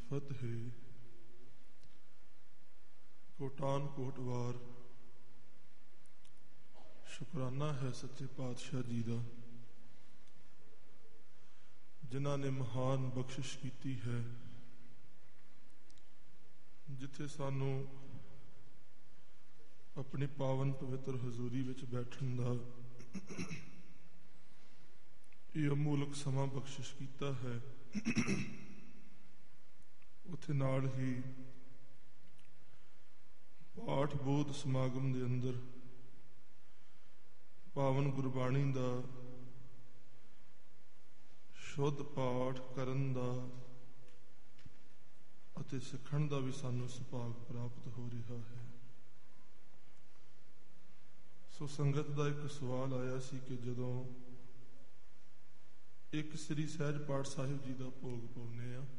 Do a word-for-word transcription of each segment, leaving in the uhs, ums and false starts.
ਫਤਿਹ। ਕੋਟਾਨ ਕੋਟਵਾਰ ਸ਼ੁਕਰਾਨਾ ਹੈ ਸੱਚੇ ਪਾਤਸ਼ਾਹ ਜੀ ਦਾ, ਜਿਨ੍ਹਾਂ ਨੇ ਮਹਾਨ ਬਖਸ਼ਿਸ਼ ਕੀਤੀ ਹੈ, ਜਿੱਥੇ ਸਾਨੂੰ ਆਪਣੀ ਪਾਵਨ ਪਵਿੱਤਰ ਹਜ਼ੂਰੀ ਵਿੱਚ ਬੈਠਣ ਦਾ ਇਹ ਅਮੋਲਕ ਸਮਾਂ ਬਖਸ਼ਿਸ਼ ਕੀਤਾ ਹੈ। ਉੱਥੇ ਨਾਲ ਹੀ ਪਾਠ ਬੋਧ ਸਮਾਗਮ ਦੇ ਅੰਦਰ ਪਾਵਨ ਗੁਰਬਾਣੀ ਦਾ ਸ਼ੁੱਧ ਪਾਠ ਕਰਨ ਦਾ ਅਤੇ ਸਿੱਖਣ ਦਾ ਵੀ ਸਾਨੂੰ ਸੁਭਾਗ ਪ੍ਰਾਪਤ ਹੋ ਰਿਹਾ ਹੈ। ਸੋ ਸੰਗਤ ਦਾ ਇੱਕ ਸਵਾਲ ਆਇਆ ਸੀ ਕਿ ਜਦੋਂ ਇੱਕ ਸ੍ਰੀ ਸਹਿਜ ਪਾਠ ਸਾਹਿਬ ਜੀ ਦਾ ਭੋਗ ਪਾਉਂਦੇ ਆ,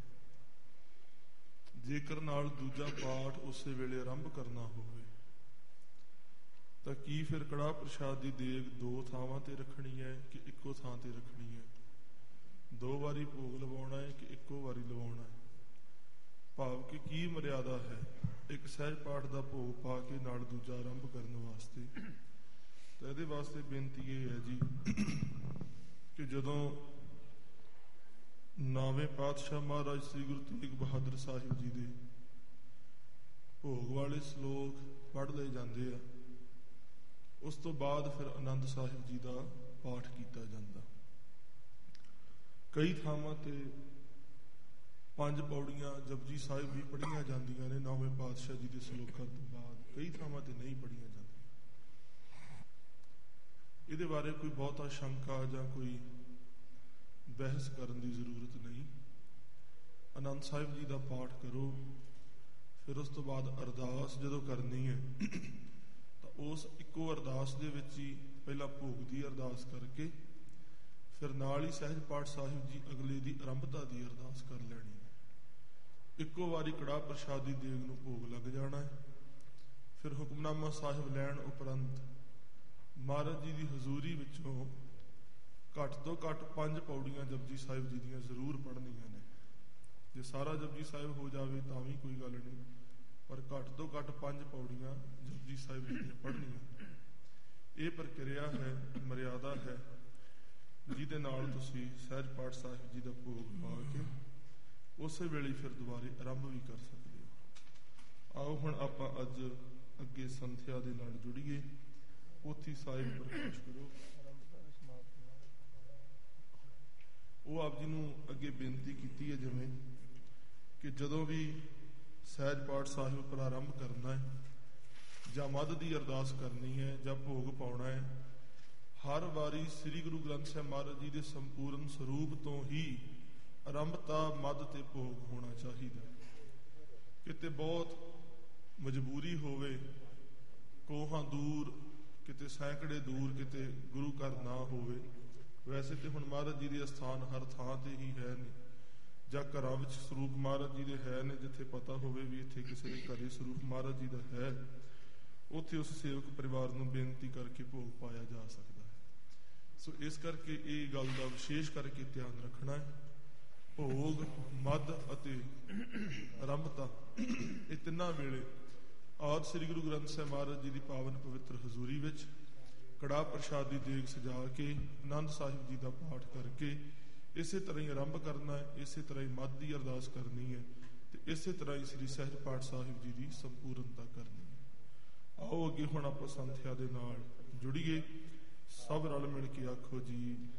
ਜੇਕਰ ਨਾਲ ਦੂਜਾ ਪਾਠ ਉਸੇ ਵੇਲੇ ਆਰੰਭ ਕਰਨਾ ਹੋਵੇ ਤਾਂ ਕੀ ਫਿਰ ਕੜਾਹ ਪ੍ਰਸ਼ਾਦ ਦੀ ਦੇਗ ਦੋ ਥਾਵਾਂ ਤੇ ਰੱਖਣੀ ਹੈ ਕਿ ਇੱਕੋ ਥਾਂ ਤੇ ਰੱਖਣੀ ਹੈ? ਦੋ ਵਾਰੀ ਭੋਗ ਲਵਾਉਣਾ ਹੈ ਕਿ ਇੱਕੋ ਵਾਰੀ ਲਵਾਉਣਾ ਹੈ? ਭਾਵ ਕਿ ਕੀ ਮਰਿਆਦਾ ਹੈ ਇੱਕ ਸਹਿਜ ਪਾਠ ਦਾ ਭੋਗ ਪਾ ਕੇ ਨਾਲ ਦੂਜਾ ਆਰੰਭ ਕਰਨ ਵਾਸਤੇ? ਤਾਂ ਇਹਦੇ ਵਾਸਤੇ ਬੇਨਤੀ ਇਹ ਹੈ ਜੀ ਕਿ ਜਦੋਂ ਨਾਵੇਂ ਪਾਤਸ਼ਾਹ ਮਹਾਰਾਜ ਸ੍ਰੀ ਗੁਰੂ ਤੇਗ ਬਹਾਦਰ ਸਾਹਿਬ ਜੀ ਦੇ ਭੋਗ ਵਾਲੇ ਸ਼ਲੋਕ ਪੜ੍ਹ ਲਏ ਜਾਂਦੇ ਆ, ਉਸ ਤੋਂ ਬਾਅਦ ਫਿਰ ਆਨੰਦ ਸਾਹਿਬ ਜੀ ਦਾ ਪਾਠ ਕੀਤਾ ਜਾਂਦਾ। ਕਈ ਥਾਵਾਂ ਤੇ ਪੰਜ ਪੌੜੀਆਂ ਜਪਜੀ ਸਾਹਿਬ ਵੀ ਪੜ੍ਹੀਆਂ ਜਾਂਦੀਆਂ ਨੇ ਨਾਵੇਂ ਪਾਤਸ਼ਾਹ ਜੀ ਦੇ ਸ਼ਲੋਕਾਂ ਤੋਂ ਬਾਅਦ, ਕਈ ਥਾਵਾਂ ਤੇ ਨਹੀਂ ਪੜ੍ਹੀਆਂ ਜਾਂਦੀਆਂ। ਇਹਦੇ ਬਾਰੇ ਕੋਈ ਬਹੁਤਾ ਸ਼ੰਕਾ ਜਾਂ ਕੋਈ ਬਹਿਸ ਕਰਨ ਦੀ ਜ਼ਰੂਰਤ ਨਹੀਂ। ਆਨੰਦ ਸਾਹਿਬ ਜੀ ਦਾ ਪਾਠ ਕਰੋ, ਫਿਰ ਉਸ ਤੋਂ ਬਾਅਦ ਅਰਦਾਸ ਜਦੋਂ ਕਰਨੀ ਹੈ ਤਾਂ ਉਸ ਇੱਕੋ ਅਰਦਾਸ ਦੇ ਵਿੱਚ ਹੀ ਪਹਿਲਾਂ ਭੋਗ ਦੀ ਅਰਦਾਸ ਕਰਕੇ ਫਿਰ ਨਾਲ ਹੀ ਸਹਿਜ ਪਾਠ ਸਾਹਿਬ ਜੀ ਅਗਲੇ ਦੀ ਆਰੰਭਤਾ ਦੀ ਅਰਦਾਸ ਕਰ ਲੈਣੀ ਹੈ। ਇੱਕੋ ਵਾਰੀ ਕੜਾਹ ਪ੍ਰਸ਼ਾਦ ਦੀ ਦੇਗ ਨੂੰ ਭੋਗ ਲੱਗ ਜਾਣਾ ਹੈ। ਫਿਰ ਹੁਕਮਨਾਮਾ ਸਾਹਿਬ ਲੈਣ ਉਪਰੰਤ ਮਹਾਰਾਜ ਜੀ ਦੀ ਹਜ਼ੂਰੀ ਵਿੱਚੋਂ ਘੱਟ ਤੋਂ ਘੱਟ ਪੰਜ ਪੌੜੀਆਂ ਜਪਜੀ ਸਾਹਿਬ ਜੀ ਦੀਆਂ ਜ਼ਰੂਰ ਪੜ੍ਹਨੀਆਂ ਨੇ। ਜੇ ਸਾਰਾ ਜਪਜੀ ਸਾਹਿਬ ਹੋ ਜਾਵੇ ਤਾਂ ਵੀ ਕੋਈ ਗੱਲ ਨਹੀਂ, ਪਰ ਘੱਟ ਤੋਂ ਘੱਟ ਪੰਜ ਪੌੜੀਆਂ ਜਪਜੀ ਸਾਹਿਬ ਜੀ ਦੀਆਂ ਪੜ੍ਹਨੀਆਂ। ਇਹ ਪ੍ਰਕਿਰਿਆ ਹੈ, ਮਰਿਆਦਾ ਹੈ, ਜਿਹਦੇ ਨਾਲ ਤੁਸੀਂ ਸਹਿਜ ਪਾਠ ਸਾਹਿਬ ਜੀ ਦਾ ਭੋਗ ਪਾ ਕੇ ਉਸੇ ਵੇਲੇ ਫਿਰ ਦੁਬਾਰੇ ਆਰੰਭ ਵੀ ਕਰ ਸਕਦੇ ਹੋ। ਆਓ ਹੁਣ ਆਪਾਂ ਅੱਜ ਅੱਗੇ ਸੰਥਿਆ ਦੇ ਨਾਲ ਜੁੜੀਏ। ਪੋਥੀ ਸਾਹਿਬ ਪ੍ਰਕਾਸ਼ ਕਰੋ। ਉਹ ਆਪ ਜੀ ਨੂੰ ਅੱਗੇ ਬੇਨਤੀ ਕੀਤੀ ਹੈ ਜਿਵੇਂ ਕਿ ਜਦੋਂ ਵੀ ਸਹਿਜ ਪਾਠ ਸਾਹਿਬ ਪ੍ਰਾਰੰਭ ਕਰਨਾ ਹੈ ਜਾਂ ਮੱਧ ਦੀ ਅਰਦਾਸ ਕਰਨੀ ਹੈ ਜਾਂ ਭੋਗ ਪਾਉਣਾ ਹੈ, ਹਰ ਵਾਰੀ ਸ੍ਰੀ ਗੁਰੂ ਗ੍ਰੰਥ ਸਾਹਿਬ ਮਹਾਰਾਜ ਜੀ ਦੇ ਸੰਪੂਰਨ ਸਰੂਪ ਤੋਂ ਹੀ ਆਰੰਭਤਾ ਮੱਧ ਤੇ ਭੋਗ ਹੋਣਾ ਚਾਹੀਦਾ। ਕਿਤੇ ਬਹੁਤ ਮਜਬੂਰੀ ਹੋਵੇ, ਕੋਹਾਂ ਦੂਰ, ਕਿਤੇ ਸੈਂਕੜੇ ਦੂਰ, ਕਿਤੇ ਗੁਰੂ ਘਰ ਨਾ ਹੋਵੇ। ਵੈਸੇ ਤੇ ਹੁਣ ਮਹਾਰਾਜ ਜੀ ਦੇ ਅਸਥਾਨ ਹਰ ਥਾਂ ਤੇ ਹੀ ਹੈ ਨੇ, ਜਾਂ ਘਰਾਂ ਵਿੱਚ ਸਰੂਪ ਮਹਾਰਾਜ ਜੀ ਦੇ ਹੈ ਨੇ, ਜਿੱਥੇ ਪਤਾ ਹੋਵੇ ਵੀ ਇੱਥੇ ਕਿਸੇ ਦੇ ਘਰੇ ਸਰੂਪ ਮਹਾਰਾਜ ਜੀ ਦਾ ਹੈ, ਉੱਥੇ ਉਸ ਸੇਵਕ ਪਰਿਵਾਰ ਨੂੰ ਬੇਨਤੀ ਕਰਕੇ ਭੋਗ ਪਾਇਆ ਜਾ ਸਕਦਾ ਹੈ। ਸੋ ਇਸ ਕਰਕੇ ਇਹ ਗੱਲ ਦਾ ਵਿਸ਼ੇਸ਼ ਕਰਕੇ ਧਿਆਨ ਰੱਖਣਾ ਹੈ। ਭੋਗ, ਮੱਧ ਅਤੇ ਆਰੰਭਤਾ, ਇਹ ਤਿੰਨਾਂ ਵੇਲੇ ਆਦਿ ਸ੍ਰੀ ਗੁਰੂ ਗ੍ਰੰਥ ਸਾਹਿਬ ਮਹਾਰਾਜ ਜੀ ਦੀ ਪਾਵਨ ਪਵਿੱਤਰ ਹਜ਼ੂਰੀ ਵਿੱਚ ਕੜਾਹ ਪ੍ਰਸ਼ਾਦ ਦੀ ਦੇਗ ਸਜਾ ਕੇ ਆਨੰਦ ਸਾਹਿਬ ਜੀ ਦਾ ਪਾਠ ਕਰਕੇ ਇਸੇ ਤਰ੍ਹਾਂ ਹੀ ਆਰੰਭ ਕਰਨਾ ਹੈ, ਇਸੇ ਤਰ੍ਹਾਂ ਹੀ ਮੱਧ ਦੀ ਅਰਦਾਸ ਕਰਨੀ ਹੈ ਤੇ ਇਸੇ ਤਰ੍ਹਾਂ ਹੀ ਸ੍ਰੀ ਸਹਿਜ ਪਾਠ ਸਾਹਿਬ ਜੀ ਦੀ ਸੰਪੂਰਨਤਾ ਕਰਨੀ ਹੈ। ਆਓ ਅੱਗੇ ਹੁਣ ਆਪਾਂ ਸੰਥਿਆ ਦੇ ਨਾਲ ਜੁੜੀਏ। ਸਭ ਰਲ ਮਿਲ ਕੇ ਆਖੋ ਜੀ।